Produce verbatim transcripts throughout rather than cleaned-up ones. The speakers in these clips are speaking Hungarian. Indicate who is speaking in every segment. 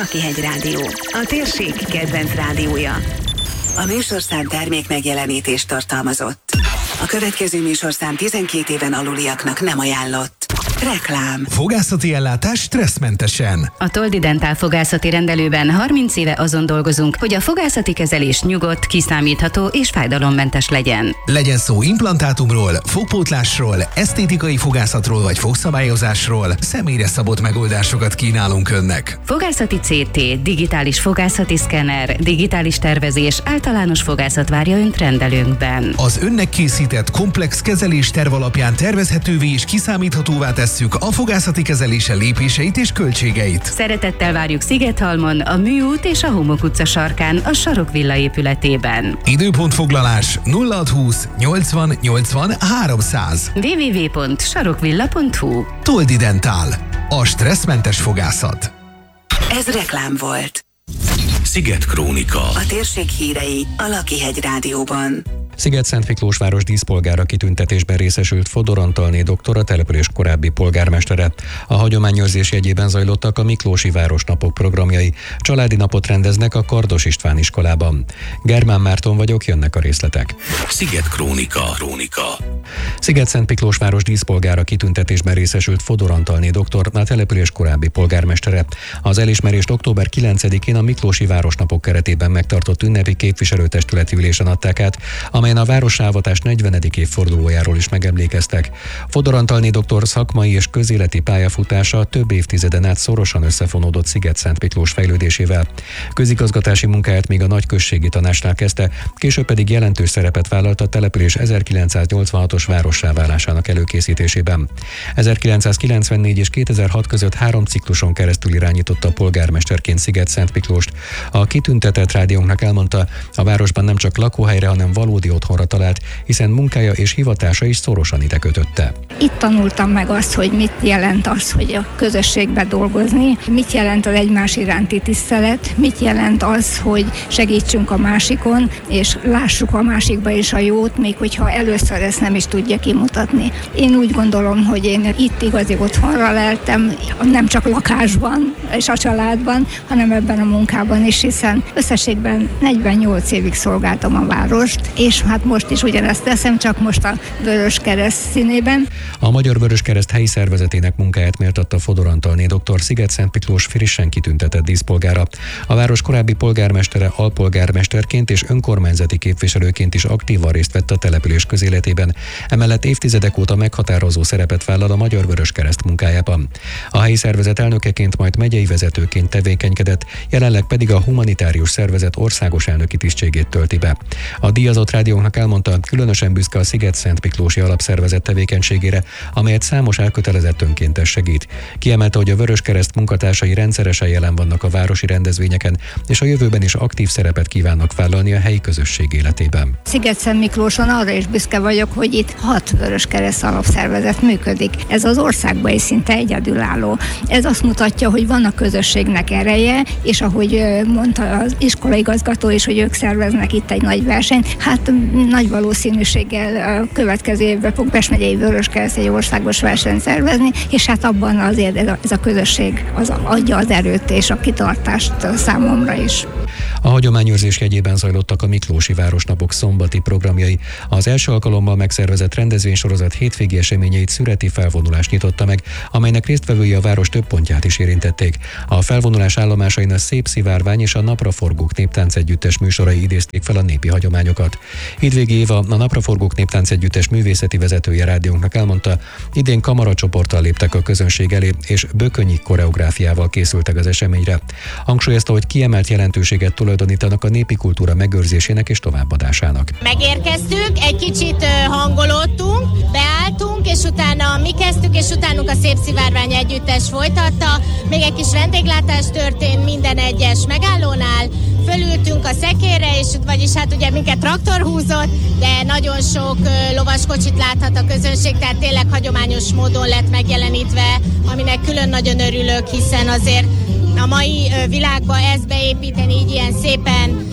Speaker 1: Lakihegy Rádió, a térség kedvenc rádiója. A műsorszám termék megjelenítést tartalmazott. A következő műsorszám tizenkét éven aluliaknak nem ajánlott. Reklám.
Speaker 2: Fogászati ellátás stresszmentesen.
Speaker 3: A Toldi Dentál fogászati rendelőben harminc éve azon dolgozunk, hogy a fogászati kezelés nyugodt, kiszámítható és fájdalommentes legyen.
Speaker 2: Legyen szó implantátumról, fogpótlásról, esztétikai fogászatról vagy fogszabályozásról, személyre szabott megoldásokat kínálunk önnek.
Speaker 3: Fogászati cé té, digitális fogászati szkenner, digitális tervezés, általános fogászat várja önt rendelőnkben.
Speaker 2: Az önnek készített komplex kezelés terv alapján tervezhetővé és kiszámíthatóvá tesszük a fogászati kezelése lépéseit és költségeit.
Speaker 3: Szeretettel várjuk Szigethalmon, a Műút és a Homok utca sarkán, a Sarokvilla épületében.
Speaker 2: Időpontfoglalás nulla hatszázhúsz nyolcvan nyolcvan háromszáz.
Speaker 3: double-u double-u double-u pont sarokvilla pont hu.
Speaker 2: Toldi Dentál. A stresszmentes fogászat.
Speaker 1: Ez reklám volt.
Speaker 4: Sziget Krónika.
Speaker 1: A térség hírei a Lakihegy Rádióban.
Speaker 5: Sziget-Szent Miklósváros díszpolgára kitüntetésben részesült Fodor Antalné doktor, a település korábbi polgármestere. A hagyományőrzés jegyében zajlottak a Miklósi Városnapok programjai. Családi napot rendeznek a Kardos István iskolában. Germán Márton vagyok, jönnek a részletek.
Speaker 4: Sziget Krónika. Krónika.
Speaker 5: Sziget-Szent Miklósváros díszpolgára kitüntetésben részesült Fodor Antalné doktor, a település korábbi polgármestere. Az elismerést október kilencedikén a Miklósi Városnapok keretében megtartott ünnepi képviselőtestületi ülésen adták át, amelyen a városállvatás negyvenedik évfordulójáról is megemlékeztek. Fodor Antalné doktor szakmai és közéleti pályafutása több évtizeden át szorosan összefonódott Sziget-Szent Miklós fejlődésével. Közigazgatási munkáját még a nagyközségi tanácsnál kezdte, később pedig jelentős szerepet vállalt a település ezerkilencszáznyolcvanhatos várossá válásának előkészítésében. ezerkilencszázkilencvennégy és kétezer-hat között három cikluson keresztül irányította polgármesterként Sziget-Szent Miklóst. A kitüntetett rádiónknak elmondta, a városban nem csak lakóhelyre, hanem valódi otthonra talált, hiszen munkája és hivatása is szorosan ide kötötte.
Speaker 6: Itt tanultam meg azt, hogy mit jelent az, hogy a közösségbe dolgozni, mit jelent az egymás iránti tisztelet, mit jelent az, hogy segítsünk a másikon, és lássuk a másikba is a jót, még hogyha először ezt nem is tudja kimutatni. Én úgy gondolom, hogy én itt igazi otthonra leltem, nem csak lakásban és a családban, hanem ebben a munkában is, hiszen összességben negyvennyolc évig szolgáltam a várost, és hát most is ugyanezt teszem, csak most a Vöröskereszt színében.
Speaker 5: A Magyar Vöröskereszt helyi szervezetének munkáját méltatta Fodor Antalné doktor, Sziget-Szent Miklós frissen kitüntetett díszpolgára. A város korábbi polgármestere alpolgármesterként és önkormányzati képviselőként is aktívan részt vett a település közéletében. Emellett évtizedek óta meghatározó szerepet vállal a Magyar Vöröskereszt munkájában. A helyi szervezet elnökeként, majd megyei vezetőként tevékenykedett, jelenleg pedig a humanitárius szervezet országos elnöki tisztségét tölti be. A díjazott rádiónknak elmondta, különösen büszke a Sziget-Szent Miklósi Alapszervezet tevékenységére, amelyet számos elkötelezett önkéntes segít. Kiemelte, hogy a Vöröskereszt munkatársai rendszeresen jelen vannak a városi rendezvényeken, és a jövőben is aktív szerepet kívánnak vállalni a helyi közösség életében.
Speaker 6: Sziget-Szent Miklóson arra is büszke vagyok, hogy itt hat Vöröskereszt alapszervezet működik. Ez az országban is szinte egyedülálló. Ez azt mutatja, hogy van a közösségnek ereje, és ahogy mondta az iskolaigazgató is, hogy ők szerveznek itt egy nagy versenyt, hát nagy valószínűséggel a következő évben fog Pest megyei Vöröskereszt egy országos versenyt szervezni, és hát abban azért ez a, ez a közösség az adja az erőt és a kitartást számomra is.
Speaker 5: A hagyományőrzés jegyében zajlottak a Miklósi Városnapok szombati programjai. Az első alkalommal megszervezett rendezvénysorozat hétvégi eseményeit szüreti felvonulás nyitotta meg, amelynek résztvevői a város több pontját is érintették. A felvonulás állomásain a Szép Szivárvány és a Napraforgók néptánc együttes műsorai idézték fel a népi hagyományokat. Hídvégi Éva, a Napraforgók néptánc együttes művészeti vezetője rádiónknak elmondta, idén kamaracsoporttal léptek a közönség elé, és bökönyi koreográfiával készültek az eseményre. Hangsúlyozta, hogy kiemelt jelentőséget tulajdonítanak a népi kultúra megőrzésének és továbbadásának.
Speaker 7: Megérkeztünk, egy kicsit hangolódtunk, beálltunk, és utána mi kezdtük, és utánunk a Szép Szivárvány együttes folytatta. Még egy kis vendéglátás történt minden egyes megállónál, fölültünk a szekérre, és vagyis hát ugye minket traktor húzott, de nagyon sok lovaskocsit láthat a közönség, tehát tényleg hagyományos módon lett megjelenítve, aminek külön nagyon örülök, hiszen azért a mai világban ezt beépíteni így ilyen szépen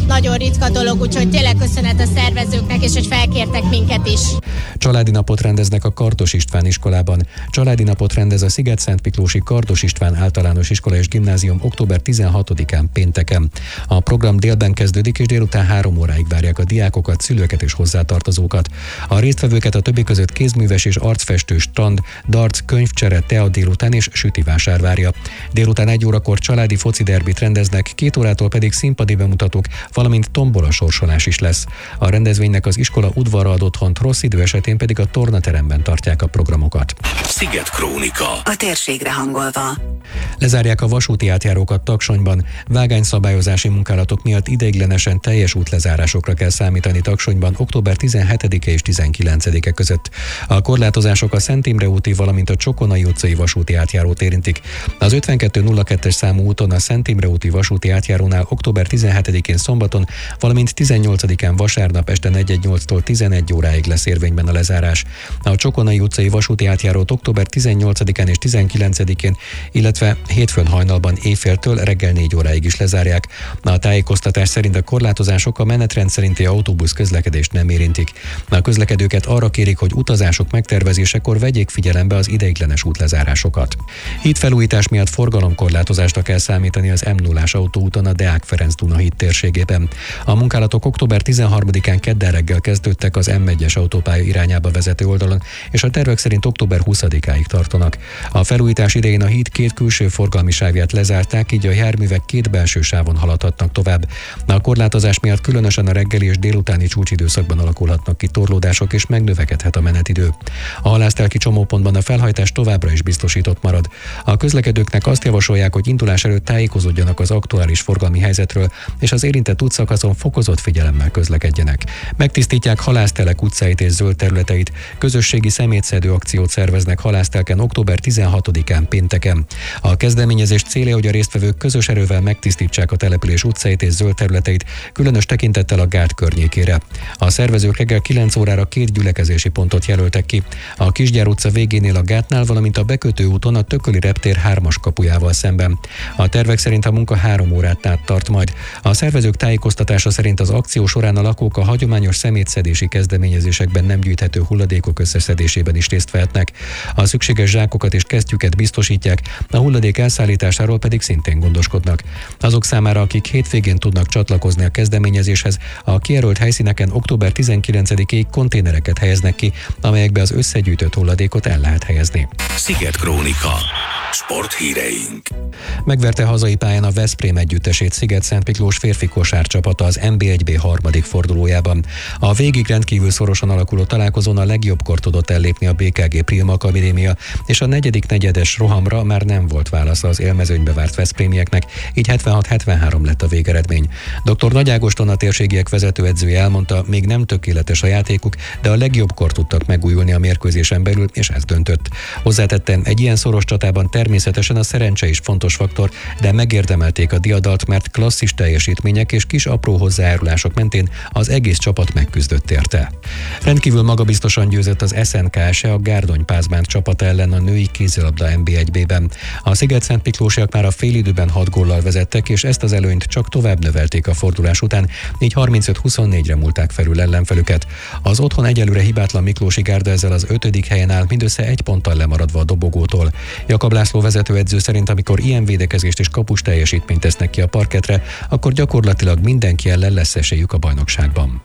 Speaker 7: nagyon ritka dolog, úgyhogy tényleg köszönet a szervezőknek, és hogy felkértek minket is.
Speaker 5: Családi napot rendeznek a Kardos István iskolában. Családi napot rendez a Sziget-Szentmiklósi Kardos István általános iskola és gimnázium október tizenhatodikán pénteken. A program délben kezdődik, és délután három óráig várják a diákokat, szülőket és hozzátartozókat. A résztvevőket a többi között kézműves és arcfestő strand, darts, könyvcsere, tea délután és sütivásár várja. Délután egy órakor családi foci derbit rendeznek, két órától pedig színpadi bemutatók, valamint tombola sorsolás is lesz. A rendezvénynek az iskola udvarra ad otthont, rossz idő esetén pedig a tornateremben tartják a programokat.
Speaker 4: Sziget Krónika.
Speaker 1: A térségre hangolva.
Speaker 5: Lezárják a vasúti átjárókat Taksonyban. Vágányszabályozási munkálatok miatt ideiglenesen teljes útlezárásokra kell számítani Taksonyban október tizenhetedike és tizenkilencedike között. A korlátozások a Szent Imre úti, valamint a Csokonai utcai vasúti átjárót érintik. Az ötvenkettő nulla kettes számú úton a Szent Imre úti vasúti átjárónál október tizenhetedikén szombaton, valamint tizennyolcadikán vasárnap este negyvennyolctól tizenegy óráig lesz érvényben a lezárás. A Csokonai utcai vasúti átjárót október tizennyolcadikán és tizenkilencedikén, illetve hétfőn hajnalban éjféltől reggel négy óráig is lezárják. A tájékoztatás szerint a korlátozások a menetrend szerinti autóbusz közlekedést nem érintik. A közlekedőket arra kérik, hogy utazások megtervezésekor vegyék figyelembe az ideiglenes útlezárásokat. Hídfelújítás miatt forgalomkorlátozásra kell számítani az M nullás autóúton a Deák Ferenc Duna híd térségében. A munkálatok október tizenharmadikán kedden reggel kezdődtek az M egyes autópálya irányába vezető oldalon, és a tervek szerint október huszadikáig tartanak. A felújítás idején a híd két külső forgalmi sávját lezárták, így a járművek két belső sávon haladhatnak tovább. A korlátozás miatt különösen a reggeli és délutáni csúcsidőszakban alakulhatnak ki torlódások, és megnövekedhet a menetidő. A halásztelki csomópontban a felhajtás továbbra is biztosított marad. A közlekedőknek azt javasolják, hogy indulás előtt tájékozódjanak az aktuális forgalmi helyzetről, és az érintett útszakaszon fokozott figyelemmel közlekedjenek. Megtisztítják Halásztelek utcáit és zöld területeit, közösségi szemétszedő akciót szerveznek Halásztelken október tizenhatodikán pénteken. A kezdeményezés célja, hogy a résztvevők közös erővel megtisztítsák a település utcáit és zöld területeit, különös tekintettel a gát környékére. A szervezők reggel kilenc órára két gyülekezési pontot jelöltek ki. A Kisgyár utca végénél a gátnál, valamint a bekötő úton a Tököli reptér hármas kapujával szemben. A tervek szerint a munka három órát át tart majd. A szervezők tájékoztatása szerint az akció során a lakók a hagyományos szemétszedési kezdeményezésekben nem gyűjthető hulladékok összeszedésében is részt vehetnek. A szükséges zsákokat és kesztyüket biztosítják, a hulladék elszállításáról pedig szintén gondoskodnak. Azok számára, akik hétvégén tudnak csatlakozni a kezdeményezéshez, a kijelölt helyszíneken október tizenkilencedikéig konténereket helyeznek ki, amelyekbe az összegyűjtött hulladékot el lehet helyezni.
Speaker 4: Sziget Krónika. Sporthíreink.
Speaker 5: Megverte hazai pályán a Veszprém együttesét Sziget-Szentmiklós férfi kosárcsapata az en bé egy bé harmadik fordulójában. A végig rendkívül szorosan alakuló találkozón a legjobbkor tudott ellépni a bé ká gé Prima Akadémia, és a negyedik negyedes rohamra már nem volt válasza az élmezőnybe várt veszprémieknek, így hetvenhat hetvenhárom lett a végeredmény. dr. Nagy Ágoston, a térségiek vezetőedzője elmondta, még nem tökéletes a játékuk, de a legjobbkor tudtak megújulni a mérkőzésen belül, és ez döntött. Hozzátette, egy ilyen szoros csatában természetesen a szerencse is fontos faktor, de megérdemelték a diadalt, mert klasszis teljesítmények és kis apró hozzájárulások mentén az egész csapat megküzdött érte. Rendkívül magabiztosan győzött az es en ká es e a Gárdony Pázmánt csapata ellen a női kézilabda en bé egy bé-ben. A Sziget-Szentmiklósiak már a félidőben hat góllal vezettek, és ezt az előnyt csak tovább növelték a fordulás után, így harmincöt huszonnégyre múlták felül ellenfelüket. Az otthon egyelőre hibátlan Miklósi Gárda ezzel az ötödik helyen áll, mindössze egy ponttal lemaradva a dobogótól. Jakab László vezetőedző szerint, amikor ilyen védekezést és kapus teljesítményt tesznek ki a parketre, akkor gyakorlatilag mindenki ellen lesz esélyük a bajnokságban.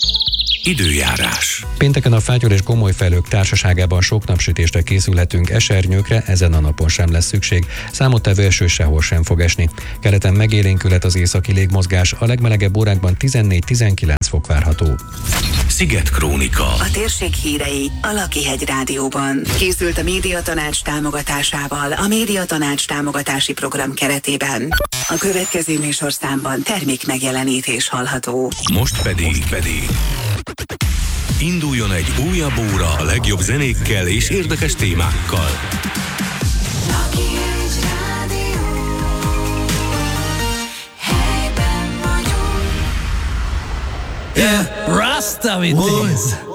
Speaker 4: Időjárás.
Speaker 5: Pénteken a Fátyor és Gomolyfelhők társaságában sok napsütésre készülhetünk, esernyőkre ezen a napon sem lesz szükség, számottevő eső sehol sem fog esni. Keleten megélénkülhet az északi légmozgás, a legmelegebb órákban tizennégy-tizenkilenc fok várható.
Speaker 4: Sziget Krónika.
Speaker 1: A térség hírei a Lakihegy Rádióban. Készült a Médiatanács támogatásával a Médiatanács támogatási program keretében. A következő műsorszámban termék megjelenítés hallható.
Speaker 4: Most pedig, pedig induljon egy újabb óra a legjobb zenékkel és érdekes témákkal.
Speaker 8: Yeah, Rasta with this.